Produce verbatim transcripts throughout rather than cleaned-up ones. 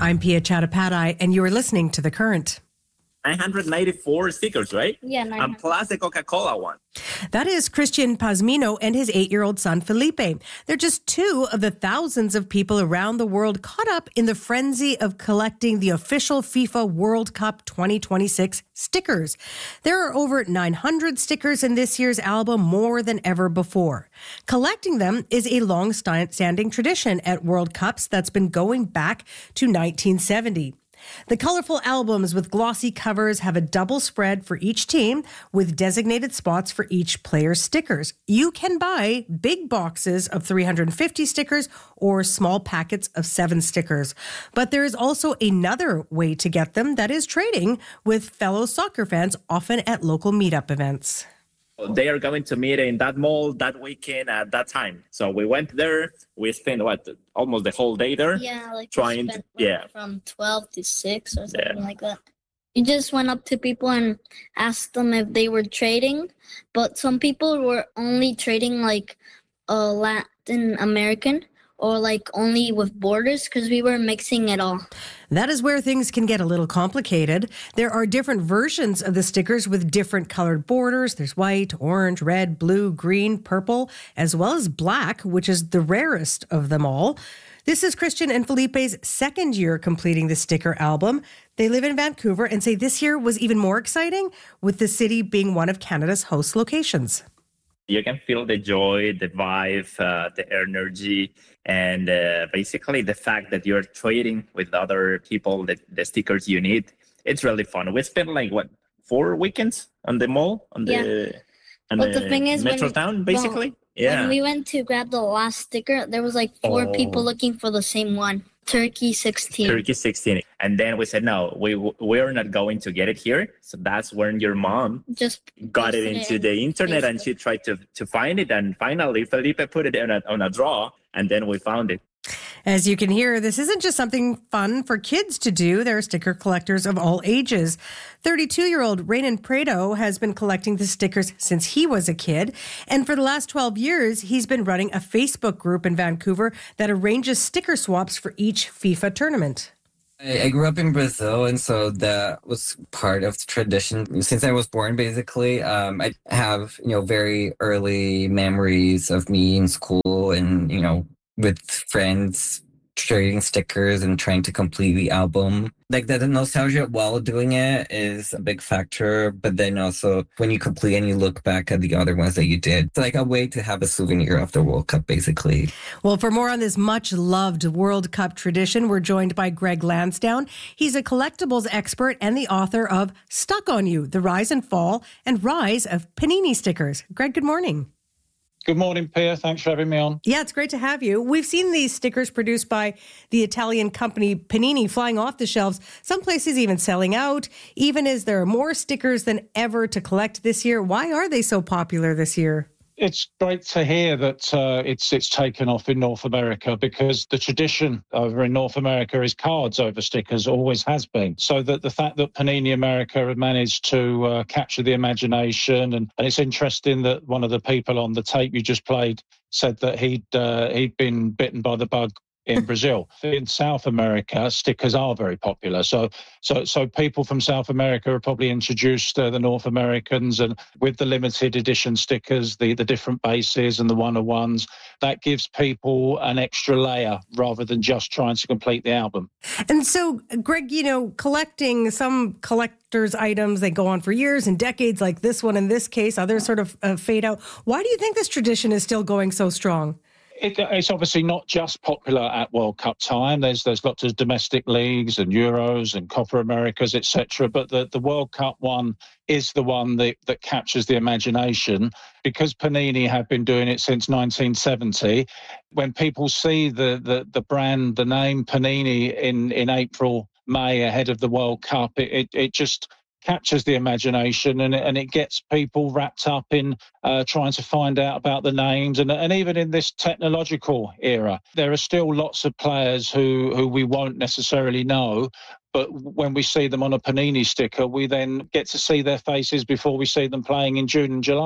I'm Pia Chattopadhyay, and you are listening to The Current. nine hundred ninety-four stickers, right? Yeah, nine hundred. And plus the Coca-Cola one. That is Christian Pazmino and his eight-year-old son, Felipe. They're just two of the thousands of people around the world caught up in the frenzy of collecting the official FIFA World Cup twenty twenty-six stickers. There are over nine hundred stickers in this year's album, more than ever before. Collecting them is a long-standing tradition at World Cups that's been going back to nineteen seventy. The colorful albums with glossy covers have a double spread for each team with designated spots for each player's stickers. You can buy big boxes of three hundred fifty stickers or small packets of seven stickers. But there is also another way to get them, that is trading with fellow soccer fans, often at local meetup events. They are going to meet in that mall that weekend at that time. So we went there. We spent, what, almost the whole day there? Yeah, like trying we spent, to, like, yeah. from twelve to six or something Yeah. like that. You just went up to people and asked them if they were trading, but some people were only trading like uh, Latin American or like only with borders because we were mixing it all. That is where things can get a little complicated. There are different versions of the stickers with different colored borders. There's white, orange, red, blue, green, purple, as well as black, which is the rarest of them all. This is Christian and Felipe's second year completing the sticker album. They live in Vancouver and say this year was even more exciting, with the city being one of Canada's host locations. You can feel the joy, the vibe, uh, the energy, and uh, basically the fact that you're trading with other people the, the stickers you need. It's really fun. We spent like, what, four weekends on the mall? On the, Yeah. on But the, the thing is, Metro when- Town, basically? well, yeah. When we went to grab the last sticker, there was like four Oh. people looking for the same one. Turkey sixteen. Turkey sixteen. And then we said, no, we, we're not going to get it here. So that's when your mom Just got it posted into in the internet and Facebook. she tried to, to find it. And finally, Felipe put it on a, on a draw and then we found it. As you can hear, this isn't just something fun for kids to do. There are sticker collectors of all ages. thirty-two-year-old Raynon Prado has been collecting the stickers since he was a kid. And for the last twelve years, he's been running a Facebook group in Vancouver that arranges sticker swaps for each FIFA tournament. I I grew up in Brazil, and so that was part of the tradition. Since I was born, basically, um, I have, you know, very early memories of me in school and, you know, with friends trading stickers and trying to complete the album. Like the nostalgia while doing it is a big factor, but then also when you complete and you look back at the other ones that you did, it's like a way to have a souvenir of the World Cup, basically. Well, for more on this much-loved World Cup tradition, we're joined by Greg Lansdowne. He's a collectibles expert and the author of Stuck on You, The Rise and Fall and Rise of Panini Stickers. Greg, good morning. Good morning, Pia. Thanks for having me on. Yeah, it's great to have you. We've seen these stickers produced by the Italian company Panini flying off the shelves, some places even selling out, even as there are more stickers than ever to collect this year. Why are they so popular this year? It's great to hear that uh, it's it's taken off in North America, because the tradition over in North America is cards over stickers, always has been. So that the fact that Panini America have managed to uh, capture the imagination, and, and it's interesting that one of the people on the tape you just played said that he'd uh, he'd been bitten by the bug in Brazil. In South America, stickers are very popular. So so so people from South America have probably introduced uh, the North Americans, and with the limited edition stickers, the, the different bases and the one-of-ones, that gives people an extra layer rather than just trying to complete the album. And so, Greg, you know, collecting some collector's items, they go on for years and decades, like this one in this case, others sort of uh, fade out. Why do you think this tradition is still going so strong? It, it's obviously not just popular at World Cup time. There's there's lots of domestic leagues and Euros and Copa Americas, et cetera. But the, the World Cup one is the one that, that captures the imagination, because Panini have been doing it since nineteen seventy. When people see the the, the brand, the name Panini in, in April, May ahead of the World Cup, it, it, it just captures the imagination, and, and it gets people wrapped up in uh, trying to find out about the names. And, and even in this technological era, there are still lots of players who, who we won't necessarily know, but when we see them on a Panini sticker, we then get to see their faces before we see them playing in June and July.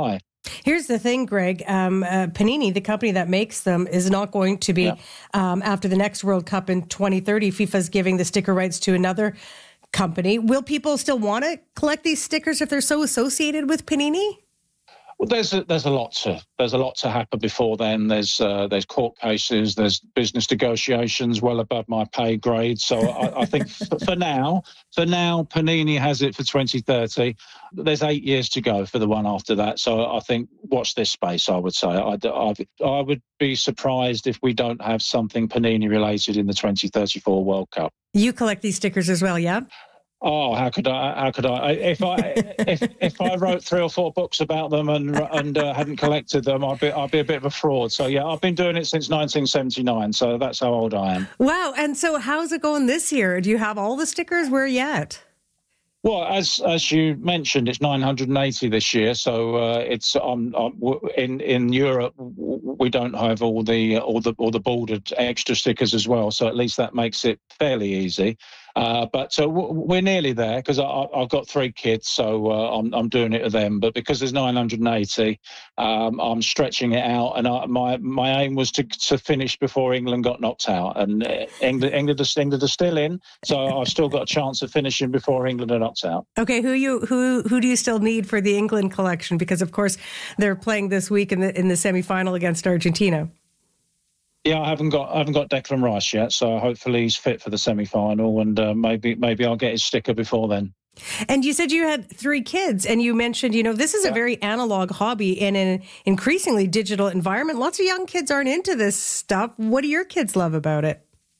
Here's the thing, Greg. Um, uh, Panini, the company that makes them, is not going to be, yeah. um, after the next World Cup in twenty thirty, FIFA's giving the sticker rights to another company. Will people still want to collect these stickers if they're so associated with Panini? Well, there's a, there's a lot to there's a lot to happen before then. There's uh, there's court cases, there's business negotiations well above my pay grade. So I, I think for, for now, for now, Panini has it for twenty thirty. There's eight years to go for the one after that. So I think watch this space. I would say I, I, I would be surprised if we don't have something Panini related in the twenty thirty-four World Cup. You collect these stickers as well, yeah? Oh, how could I? How could I? If I if if I wrote three or four books about them and and uh, hadn't collected them, I'd be I'd be a bit of a fraud. So yeah, I've been doing it since nineteen seventy-nine. So that's how old I am. Wow! And so, how's it going this year? Do you have all the stickers? Where are you at? Well, as as you mentioned, it's nine hundred eighty this year. So uh, it's um, um in in Europe we don't have all the all the all the bordered extra stickers as well. So at least that makes it fairly easy. Uh, but so w- we're nearly there because I've got three kids, so uh, I'm I'm doing it to them. But because there's nine hundred eighty, um, I'm stretching it out, and I, my my aim was to to finish before England got knocked out, and uh, England England are, England are still in, so I've still got a chance of finishing before England are knocked out. Okay, who you who who do you still need for the England collection? Because of course they're playing this week in the in the semi-final against Argentina. Yeah, I haven't got I haven't got Declan Rice yet, so hopefully he's fit for the semi-final, and uh, maybe maybe I'll get his sticker before then. And you said you had three kids, and you mentioned, you know, this is yeah. a very analog hobby in an increasingly digital environment. Lots of young kids aren't into this stuff. What do your kids love about it?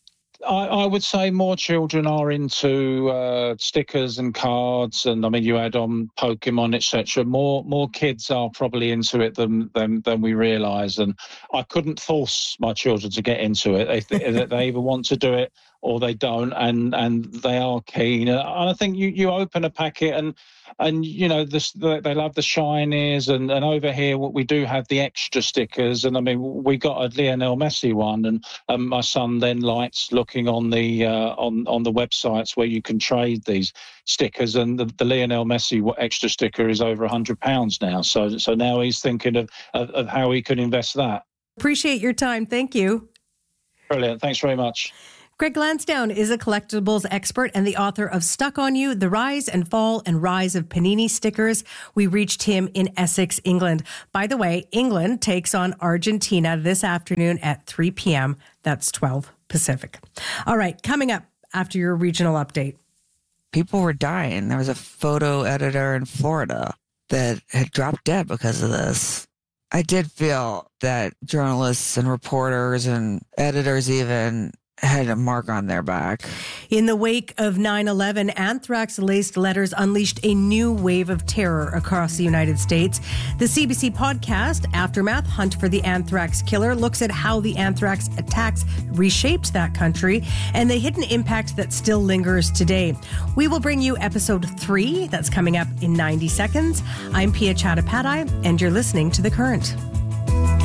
I, I would say more children are into uh, stickers and cards, and I mean, you add on Pokemon, et cetera. More more kids are probably into it than than, than we realise, and I couldn't force my children to get into it. They, they either want to do it or they don't, and and they are keen. And I think you, you open a packet and and you know this, the, they love the shinies, and, and over here we do have the extra stickers. And I mean, we got a Lionel Messi one, and um, my son then likes looking on the uh, on on the websites where you can trade these stickers, and the, the Lionel Messi extra sticker is over a hundred pounds now. So so now he's thinking of, of of how he can invest that. Appreciate your time. Thank you. Brilliant. Thanks very much. Greg Lansdowne is a collectibles expert and the author of Stuck on You, The Rise and Fall and Rise of Panini Stickers. We reached him in Essex, England. By the way, England takes on Argentina this afternoon at three p.m. That's twelve Pacific. All right, coming up after your regional update. People were dying. There was a photo editor in Florida that had dropped dead because of this. I did feel that journalists and reporters and editors even had a mark on their back. In the wake of nine eleven, anthrax-laced letters unleashed a new wave of terror across the United States. The C B C podcast, Aftermath, Hunt for the Anthrax Killer, looks at how the anthrax attacks reshaped that country and the hidden impact that still lingers today. We will bring you episode three. That's coming up in ninety seconds. I'm Pia Chattopadhyay, and you're listening to The Current.